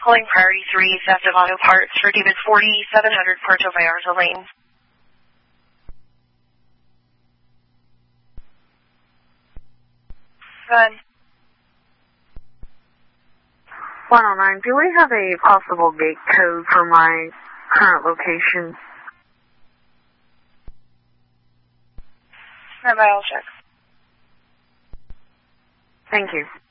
Calling Priority 3, theft of auto parts for David 40, 700 Puerto Vallarta Lane. Good. 109, do we have a possible gate code for my current location? I'll check. Thank you.